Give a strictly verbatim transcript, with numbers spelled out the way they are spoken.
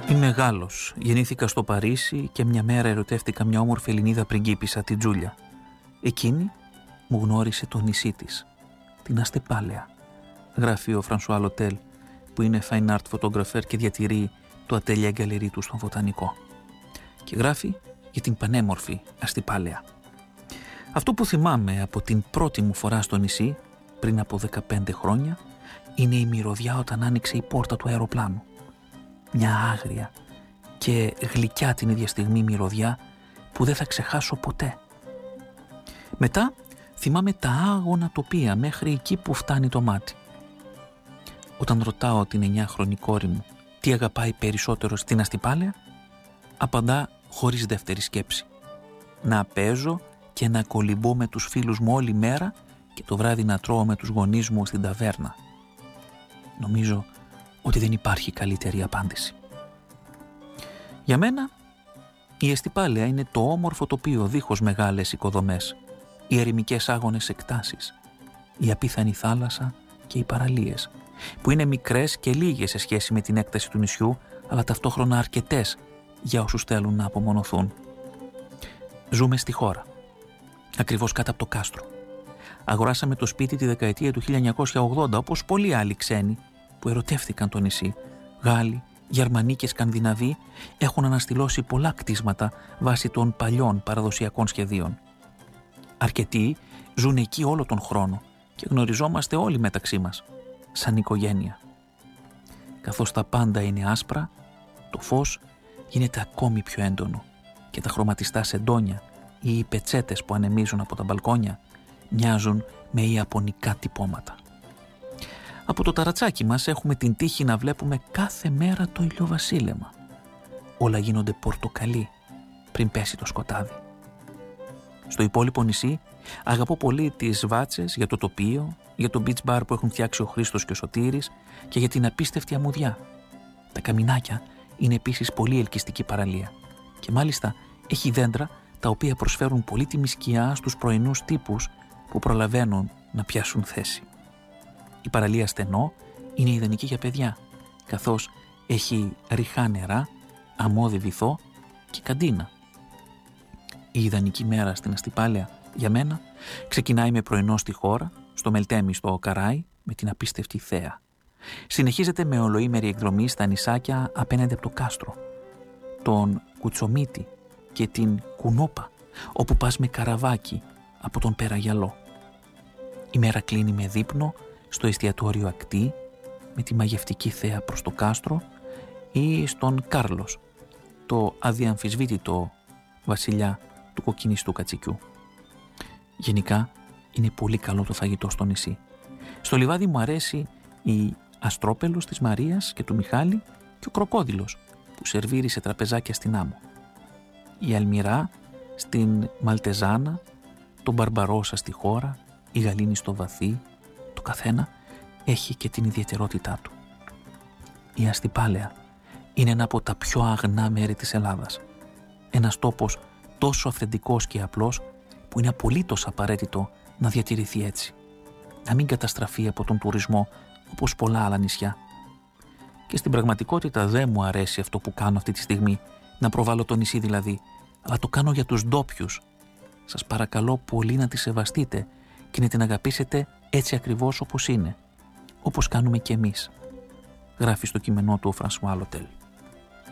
Είμαι Γάλλος. Γεννήθηκα στο Παρίσι και μια μέρα ερωτεύτηκα μια όμορφη Ελληνίδα πριγκίπισσα, την Τζούλια. Εκείνη μου γνώρισε το νησί της, την Αστυπάλαια, γράφει ο Φρανσουά Λοτέλ, που είναι fine art photographer και διατηρεί το ατέλεια γκαλερί του στον Βοτανικό. Και γράφει για την πανέμορφη Αστυπάλαια. Αυτό που θυμάμαι από την πρώτη μου φορά στο νησί, πριν από δεκαπέντε χρόνια, είναι η μυρωδιά όταν άνοιξε η πόρτα του αεροπλάνου. Μια άγρια και γλυκιά την ίδια στιγμή μυρωδιά που δεν θα ξεχάσω ποτέ. Μετά θυμάμαι τα άγωνα τοπία μέχρι εκεί που φτάνει το μάτι. Όταν ρωτάω την εννιάχρονη κόρη μου τι αγαπάει περισσότερο στην Αστυπάλαια, απαντά χωρίς δεύτερη σκέψη. Να παίζω και να κολυμπώ με τους φίλους μου όλη μέρα και το βράδυ να τρώω με τους γονείς μου στην ταβέρνα. Νομίζω ότι δεν υπάρχει καλύτερη απάντηση. Για μένα, η Αστυπάλαια είναι το όμορφο τοπίο δίχως μεγάλες οικοδομές, οι ερημικές άγονες εκτάσεις, η απίθανη θάλασσα και οι παραλίες, που είναι μικρές και λίγες σε σχέση με την έκταση του νησιού, αλλά ταυτόχρονα αρκετές για όσους θέλουν να απομονωθούν. Ζούμε στη χώρα, ακριβώς κάτω από το κάστρο. Αγοράσαμε το σπίτι τη δεκαετία του χίλια εννιακόσια ογδόντα, όπως πολλοί άλλοι ξένοι που ερωτεύτηκαν το νησί. Γάλλοι, Γερμανοί και Σκανδιναβοί έχουν αναστηλώσει πολλά κτίσματα βάσει των παλιών παραδοσιακών σχεδίων. Αρκετοί ζουν εκεί όλο τον χρόνο και γνωριζόμαστε όλοι μεταξύ μας, σαν οικογένεια. Καθώς τα πάντα είναι άσπρα, το φως γίνεται ακόμη πιο έντονο και τα χρωματιστά σεντόνια ή οι πετσέτες που ανεμίζουν από τα μπαλκόνια μοιάζουν με ιαπωνικά τυπώματα. Από το ταρατσάκι μας έχουμε την τύχη να βλέπουμε κάθε μέρα το ηλιοβασίλεμα. Όλα γίνονται πορτοκαλί πριν πέσει το σκοτάδι. Στο υπόλοιπο νησί αγαπώ πολύ τις βάτσες για το τοπίο, για το beach bar που έχουν φτιάξει ο Χρήστος και ο Σωτήρης και για την απίστευτη αμμουδιά. Τα καμινάκια είναι επίσης πολύ ελκυστική παραλία και μάλιστα έχει δέντρα τα οποία προσφέρουν πολύτιμη σκιά στους πρωινούς τύπους που προλαβαίνουν να πιάσουν θέση. Η παραλία Στενό είναι ιδανική για παιδιά, καθώς έχει ρηχά νερά, αμμώδη βυθό και καντίνα. Η ιδανική μέρα στην Αστυπάλαια για μένα ξεκινάει με πρωινό στη χώρα, στο Μελτέμι στο Καράι, με την απίστευτη θέα. Συνεχίζεται με ολοήμερη εκδρομή στα νησάκια απέναντι από το κάστρο, τον Κουτσομίτη και την Κουνόπα, όπου πας με καραβάκι από τον Περαγιαλό. Η μέρα κλείνει με δείπνο στο εστιατόριο Ακτή, με τη μαγευτική θέα προς το κάστρο, ή στον Κάρλος, το αδιαμφισβήτητο βασιλιά του κοκκινιστού κατσικιού. Γενικά είναι πολύ καλό το φαγητό στο νησί. Στο λιβάδι μου αρέσει η αστρόπελος της Μαρίας και του Μιχάλη και ο κροκόδιλος που σερβίρει σε τραπεζάκια στην άμμο. Η αλμυρά στην Μαλτεζάνα, το μπαρμπαρόσα στη χώρα, η γαλήνη στο βαθύ, το καθένα έχει και την ιδιαιτερότητά του. Η Αστυπάλαια είναι ένα από τα πιο αγνά μέρη της Ελλάδας. Ένας τόπος τόσο αυθεντικός και απλός που είναι απολύτως απαραίτητο να διατηρηθεί έτσι. Να μην καταστραφεί από τον τουρισμό όπως πολλά άλλα νησιά. Και στην πραγματικότητα δεν μου αρέσει αυτό που κάνω αυτή τη στιγμή, να προβάλλω το νησί δηλαδή, αλλά το κάνω για τους ντόπιους. Σας παρακαλώ πολύ να τη σεβαστείτε και να την αγαπήσετε έτσι ακριβώς όπως είναι, όπως κάνουμε κι εμείς, γράφει στο κείμενό του ο Φρανσουά Λοτέλ.